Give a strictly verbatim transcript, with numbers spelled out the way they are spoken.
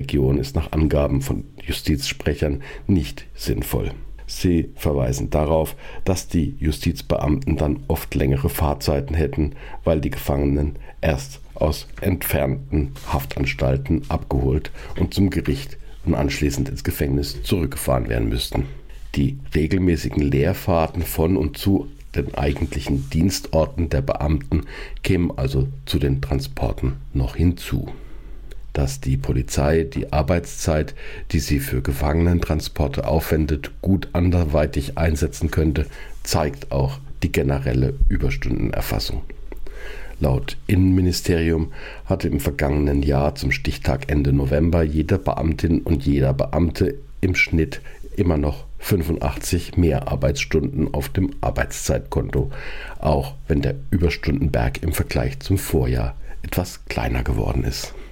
Region ist nach Angaben von Justizsprechern nicht sinnvoll. Sie verweisen darauf, dass die Justizbeamten dann oft längere Fahrzeiten hätten, weil die Gefangenen erst aus entfernten Haftanstalten abgeholt und zum Gericht und anschließend ins Gefängnis zurückgefahren werden müssten. Die regelmäßigen Leerfahrten von und zu den eigentlichen Dienstorten der Beamten kämen also zu den Transporten noch hinzu. Dass die Polizei die Arbeitszeit, die sie für Gefangenentransporte aufwendet, gut anderweitig einsetzen könnte, zeigt auch die generelle Überstundenerfassung. Laut Innenministerium hatte im vergangenen Jahr zum Stichtag Ende November jede Beamtin und jeder Beamte im Schnitt immer noch fünfundachtzig Mehrarbeitsstunden auf dem Arbeitszeitkonto, auch wenn der Überstundenberg im Vergleich zum Vorjahr etwas kleiner geworden ist.